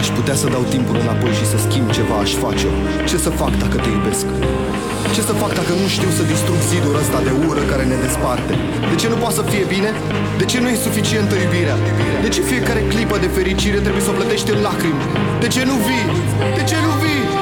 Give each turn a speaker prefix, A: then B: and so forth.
A: aș putea să dau timpul înapoi și să schimb ceva, aș face-o. Ce să fac dacă te iubesc? Ce să fac dacă nu știu să distrug zidul ăsta de ură care ne desparte? De ce nu poate să fie bine? De ce nu e suficientă iubirea? De ce fiecare clipă de fericire trebuie să o plătești în lacrimi? De ce nu vii? De ce nu vii?